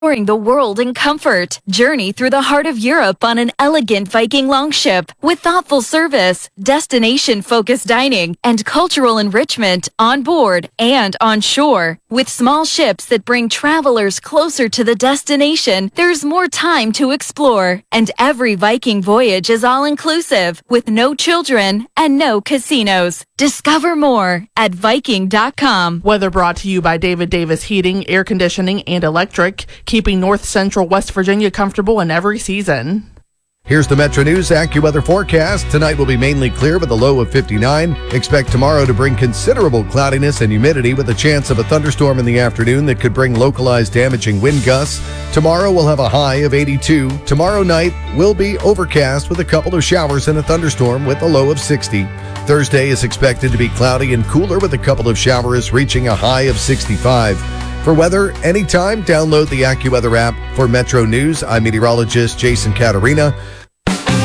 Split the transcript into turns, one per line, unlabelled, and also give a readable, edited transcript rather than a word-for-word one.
Exploring the world in comfort. Journey through the heart of Europe on an elegant Viking longship with thoughtful service, destination-focused dining, and cultural enrichment on board and on shore. With small ships that bring travelers closer to the destination, there's more time to explore. And every Viking voyage is all-inclusive with no children and no casinos. Discover more at Viking.com.
Weather brought to you by David Davis Heating, Air Conditioning, and Electric, keeping North Central West Virginia comfortable in every season.
Here's the Metro News AccuWeather forecast. Tonight will be mainly clear with a low of 59. Expect tomorrow to bring considerable cloudiness and humidity with a chance of a thunderstorm in the afternoon that could bring localized damaging wind gusts. Tomorrow we'll have a high of 82. Tomorrow night will be overcast with a couple of showers and a thunderstorm with a low of 60. Thursday is expected to be cloudy and cooler with a couple of showers reaching a high of 65. For weather anytime, download the AccuWeather app. For Metro News, I'm meteorologist Jason Caterina.